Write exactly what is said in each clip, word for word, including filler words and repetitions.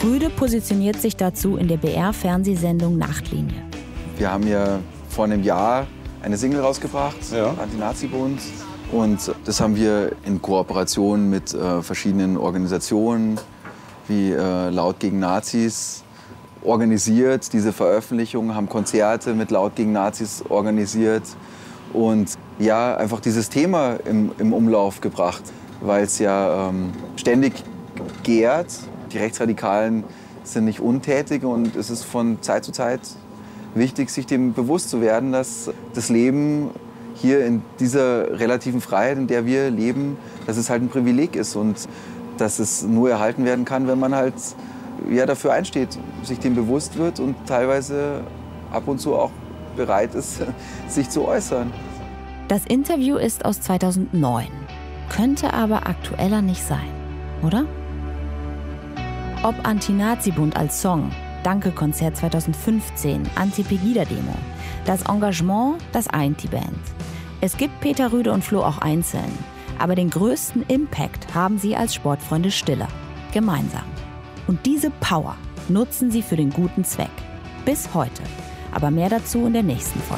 Rüde positioniert sich dazu in der B R-Fernsehsendung Nachtlinie. Wir haben ja vor einem Jahr eine Single rausgebracht, ja. Anti-Nazi-Bund. Und das haben wir in Kooperation mit äh, verschiedenen Organisationen wie äh, Laut gegen Nazis organisiert. Diese Veröffentlichung, haben Konzerte mit Laut gegen Nazis organisiert und ja, einfach dieses Thema im, im Umlauf gebracht, weil es ja ähm, ständig gärt. Die Rechtsradikalen sind nicht untätig und es ist von Zeit zu Zeit wichtig, sich dem bewusst zu werden, dass das Leben hier in dieser relativen Freiheit, in der wir leben, dass es halt ein Privileg ist und dass es nur erhalten werden kann, wenn man halt ja, dafür einsteht, sich dem bewusst wird und teilweise ab und zu auch bereit ist, sich zu äußern. Das Interview ist aus zweitausendneun, könnte aber aktueller nicht sein, oder? Ob Anti-Nazi-Bund als Song, Danke-Konzert zweitausendfünfzehn, Anti-Pegida-Demo. Das Engagement, das eint die Band. Es gibt Peter Rüde und Flo auch einzeln. Aber den größten Impact haben sie als Sportfreunde Stiller. Gemeinsam. Und diese Power nutzen sie für den guten Zweck. Bis heute. Aber mehr dazu in der nächsten Folge.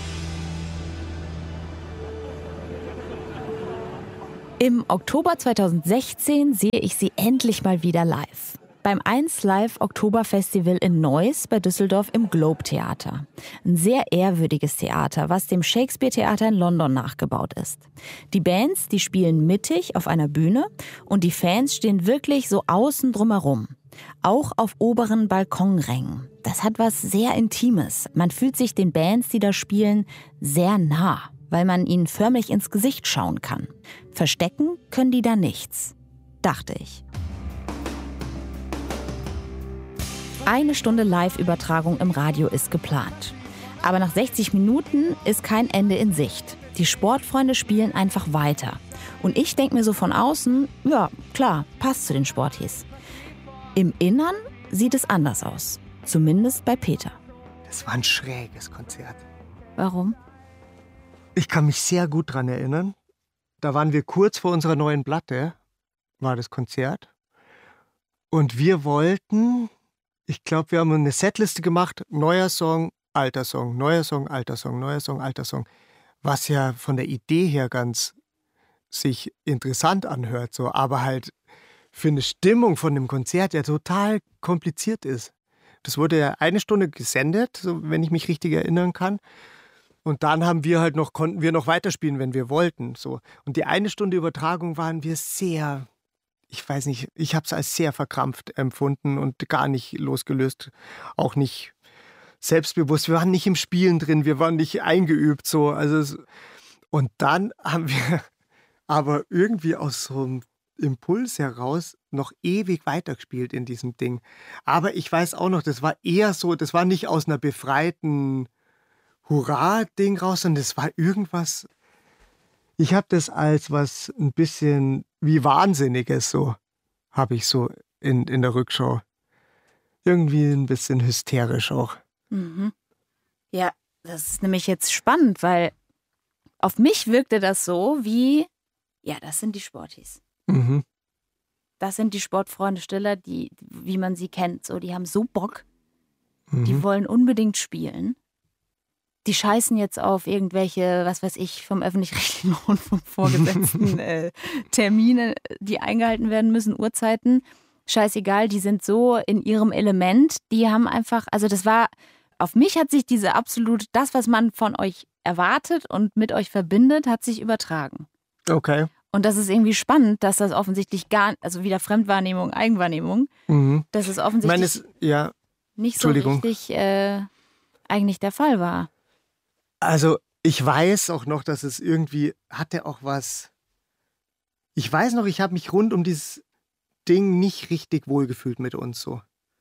Im Oktober zweitausendsechzehn sehe ich sie endlich mal wieder live. Beim eins Live Oktoberfestival in Neuss bei Düsseldorf im Globe Theater. Ein sehr ehrwürdiges Theater, was dem Shakespeare Theater in London nachgebaut ist. Die Bands, die spielen mittig auf einer Bühne und die Fans stehen wirklich so außen drumherum. Auch auf oberen Balkonrängen. Das hat was sehr Intimes. Man fühlt sich den Bands, die da spielen, sehr nah, weil man ihnen förmlich ins Gesicht schauen kann. Verstecken können die da nichts, dachte ich. Eine Stunde Live-Übertragung im Radio ist geplant. Aber nach sechzig Minuten ist kein Ende in Sicht. Die Sportfreunde spielen einfach weiter. Und ich denke mir so von außen, ja, klar, passt zu den Sportis. Im Innern sieht es anders aus. Zumindest bei Peter. Das war ein schräges Konzert. Warum? Ich kann mich sehr gut dran erinnern. Da waren wir kurz vor unserer neuen Platte, war das Konzert. Und wir wollten... Ich glaube, wir haben eine Setliste gemacht, neuer Song, alter Song, neuer Song, alter Song, neuer Song, alter Song. Was ja von der Idee her ganz sich interessant anhört, so, aber halt für eine Stimmung von dem Konzert ja total kompliziert ist. Das wurde ja eine Stunde gesendet, so, wenn ich mich richtig erinnern kann. Und dann haben wir halt noch, konnten wir noch weiterspielen, wenn wir wollten. So. Und die eine Stunde Übertragung waren wir sehr... Ich weiß nicht, ich habe es als sehr verkrampft empfunden und gar nicht losgelöst, auch nicht selbstbewusst. Wir waren nicht im Spielen drin, wir waren nicht eingeübt so. Also es, und dann haben wir aber irgendwie aus so einem Impuls heraus noch ewig weitergespielt in diesem Ding. Aber ich weiß auch noch, das war eher so, das war nicht aus einer befreiten Hurra-Ding raus, sondern das war irgendwas. Ich habe das als was ein bisschen wie Wahnsinniges, so habe ich so in, in der Rückschau. Irgendwie ein bisschen hysterisch auch. Mhm. Ja, das ist nämlich jetzt spannend, weil auf mich wirkte das so wie, ja, das sind die Sportis. Mhm. Das sind die Sportfreunde Stiller, die, wie man sie kennt. So, die haben so Bock, Mhm. die wollen unbedingt spielen. Die scheißen jetzt auf irgendwelche, was weiß ich, vom öffentlich-rechtlichen Rundfunk vorgesetzten äh, Termine, die eingehalten werden müssen, Uhrzeiten. Scheißegal, die sind so in ihrem Element. Die haben einfach, also das war, auf mich hat sich diese absolut, das, was man von euch erwartet und mit euch verbindet, hat sich übertragen. Okay. Und das ist irgendwie spannend, dass das offensichtlich gar, also wieder Fremdwahrnehmung, Eigenwahrnehmung, Mhm. dass es Ich offensichtlich meine, es, ja, nicht so Entschuldigung. richtig äh, eigentlich der Fall war. also ich weiß auch noch, dass es irgendwie hatte auch was. Ich weiß noch, ich habe mich rund um dieses Ding nicht richtig wohlgefühlt mit uns so.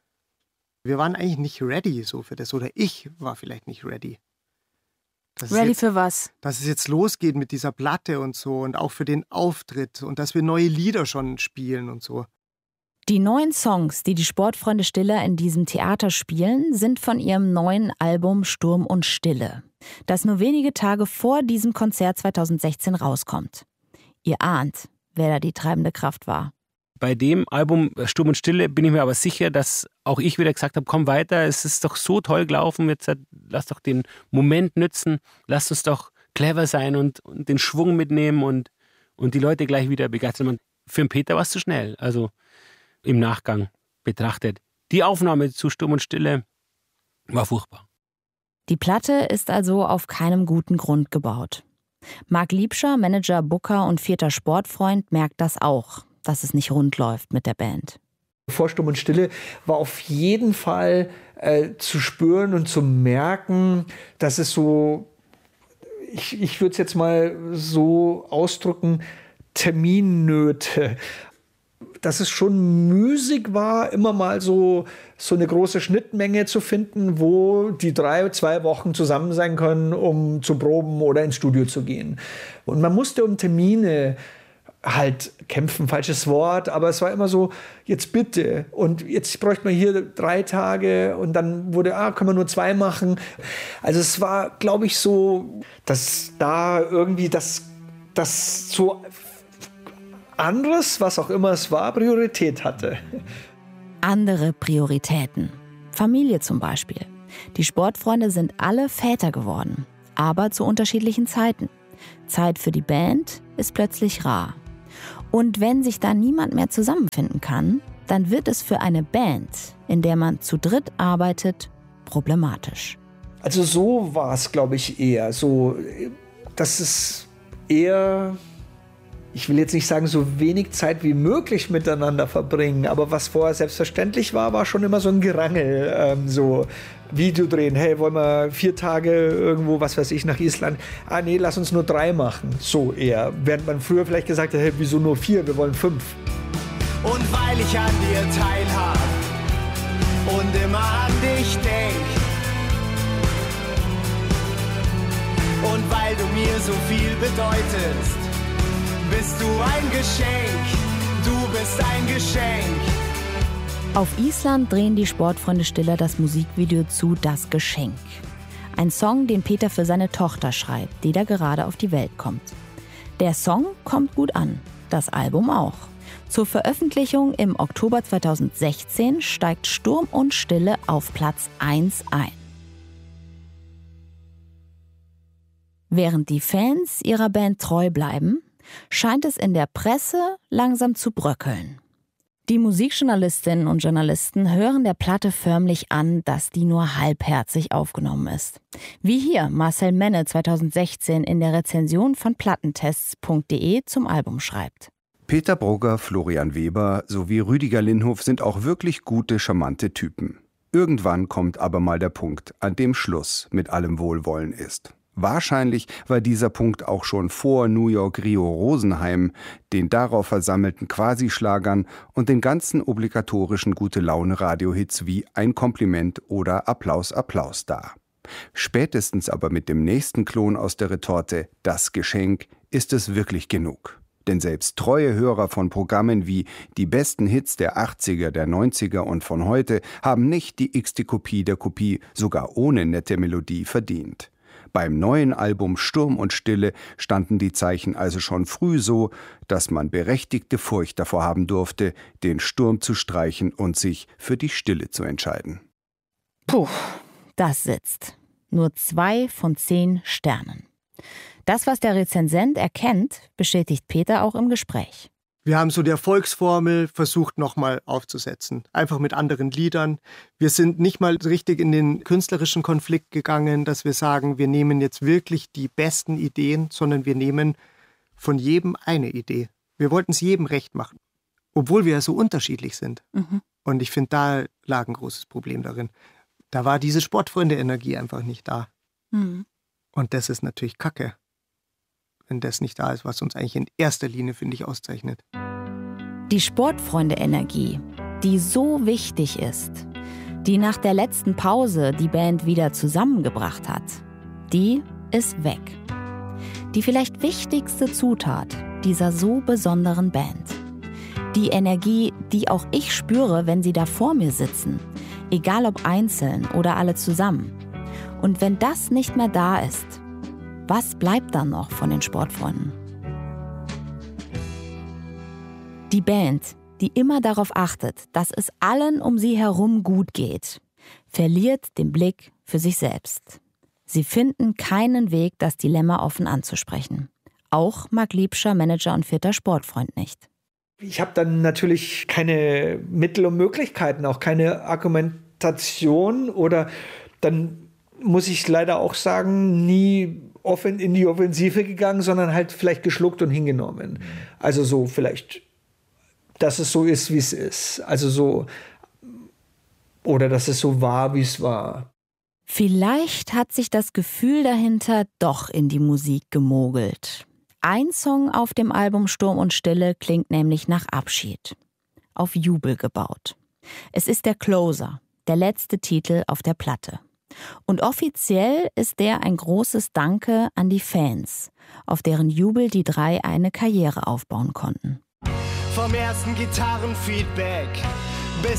Wir waren eigentlich nicht ready so für das, oder ich war vielleicht nicht ready. Dass es Ready jetzt, für was? dass es jetzt losgeht mit dieser Platte und so und auch für den Auftritt und dass wir neue Lieder schon spielen und so. Die neuen Songs, die die Sportfreunde Stiller in diesem Theater spielen, sind von ihrem neuen Album Sturm und Stille, das nur wenige Tage vor diesem Konzert zweitausendsechzehn rauskommt. Ihr ahnt, wer da die treibende Kraft war. Bei dem Album Sturm und Stille bin ich mir aber sicher, dass auch ich wieder gesagt habe, komm weiter, es ist doch so toll gelaufen, jetzt lass doch den Moment nützen, lass uns doch clever sein und, und den Schwung mitnehmen und, und die Leute gleich wieder begeistern. Für den Peter war es zu schnell, also im Nachgang betrachtet. Die Aufnahme zu Sturm und Stille war furchtbar. Die Platte ist also auf keinem guten Grund gebaut. Marc Liebscher, Manager, Booker und vierter Sportfreund, merkt das auch, dass es nicht rund läuft mit der Band. Vor Sturm und Stille war auf jeden Fall äh, zu spüren und zu merken, dass es so, ich, ich würde es jetzt mal so ausdrücken, Terminnöte. Dass es schon müßig war, immer mal so, so eine große Schnittmenge zu finden, wo die drei, zwei Wochen zusammen sein können, um zu proben oder ins Studio zu gehen. Und man musste um Termine halt kämpfen, falsches Wort, aber es war immer so, jetzt bitte. Und jetzt bräuchte man hier drei Tage und dann wurde, ah, können wir nur zwei machen. Also es war, glaube ich, so, dass da irgendwie das, das so anderes, was auch immer es war, Priorität hatte. Andere Prioritäten. Familie zum Beispiel. Die Sportfreunde sind alle Väter geworden, aber zu unterschiedlichen Zeiten. Zeit für die Band ist plötzlich rar. Und wenn sich da niemand mehr zusammenfinden kann, dann wird es für eine Band, in der man zu dritt arbeitet, problematisch. Also so war es, glaube ich, eher. So, dass es eher, ich will jetzt nicht sagen, so wenig Zeit wie möglich miteinander verbringen, aber was vorher selbstverständlich war, war schon immer so ein Gerangel. Ähm, so Video drehen, hey, wollen wir vier Tage irgendwo, was weiß ich, nach Island? Ah nee, lass uns nur drei machen. So eher. Während man früher vielleicht gesagt hat, hey, wieso nur vier, wir wollen fünf. Und weil ich an dir teilhab und immer an dich denk und weil du mir so viel bedeutest, bist du ein Geschenk, du bist ein Geschenk. Auf Island drehen die Sportfreunde Stiller das Musikvideo zu Das Geschenk. Ein Song, den Peter für seine Tochter schreibt, die da gerade auf die Welt kommt. Der Song kommt gut an, das Album auch. Zur Veröffentlichung im Oktober zweitausendsechzehn steigt Sturm und Stille auf Platz eins ein. Während die Fans ihrer Band treu bleiben, scheint es in der Presse langsam zu bröckeln. Die Musikjournalistinnen und Journalisten hören der Platte förmlich an, dass die nur halbherzig aufgenommen ist. Wie hier Marcel Menne zweitausendsechzehn in der Rezension von plattentests punkt de zum Album schreibt. Peter Brugger, Florian Weber sowie Rüdiger Linhof sind auch wirklich gute, charmante Typen. Irgendwann kommt aber mal der Punkt, an dem Schluss mit allem Wohlwollen ist. Wahrscheinlich war dieser Punkt auch schon vor New York Rio Rosenheim, den darauf versammelten Quasi-Schlagern und den ganzen obligatorischen Gute-Laune-Radio-Hits wie Ein Kompliment oder Applaus, Applaus da. Spätestens aber mit dem nächsten Klon aus der Retorte Das Geschenk ist es wirklich genug. Denn selbst treue Hörer von Programmen wie die besten Hits der achtziger, der neunziger und von heute haben nicht die x-te Kopie der Kopie, sogar ohne nette Melodie, verdient. Beim neuen Album Sturm und Stille standen die Zeichen also schon früh so, dass man berechtigte Furcht davor haben durfte, den Sturm zu streichen und sich für die Stille zu entscheiden. Puh, das sitzt. Nur zwei von zehn Sternen. Das, was der Rezensent erkennt, bestätigt Peter auch im Gespräch. Wir haben so die Erfolgsformel versucht nochmal aufzusetzen, einfach mit anderen Liedern. Wir sind nicht mal richtig in den künstlerischen Konflikt gegangen, dass wir sagen, wir nehmen jetzt wirklich die besten Ideen, sondern wir nehmen von jedem eine Idee. Wir wollten es jedem recht machen, obwohl wir ja so unterschiedlich sind. Mhm. Und ich finde, da lag ein großes Problem darin. Da war diese Sportfreunde-Energie einfach nicht da. Mhm. Und das ist natürlich Kacke, wenn das nicht da ist, was uns eigentlich in erster Linie, finde ich, auszeichnet. Die Sportfreunde-Energie, die so wichtig ist, die nach der letzten Pause die Band wieder zusammengebracht hat, die ist weg. Die vielleicht wichtigste Zutat dieser so besonderen Band. Die Energie, die auch ich spüre, wenn sie da vor mir sitzen, egal ob einzeln oder alle zusammen. Und wenn das nicht mehr da ist, was bleibt dann noch von den Sportfreunden? Die Band, die immer darauf achtet, dass es allen um sie herum gut geht, verliert den Blick für sich selbst. Sie finden keinen Weg, das Dilemma offen anzusprechen. Auch Marc Liebscher, Manager und vierter Sportfreund, nicht. Ich habe dann natürlich keine Mittel und Möglichkeiten, auch keine Argumentation oder dann muss ich leider auch sagen, nie offen in die Offensive gegangen, sondern halt vielleicht geschluckt und hingenommen. Also so vielleicht, dass es so ist, wie es ist. Also so, oder dass es so war, wie es war. Vielleicht hat sich das Gefühl dahinter doch in die Musik gemogelt. Ein Song auf dem Album Sturm und Stille klingt nämlich nach Abschied. Auf Jubel gebaut. Es ist der Closer, der letzte Titel auf der Platte. Und offiziell ist der ein großes Danke an die Fans, auf deren Jubel die drei eine Karriere aufbauen konnten. Vom ersten Gitarrenfeedback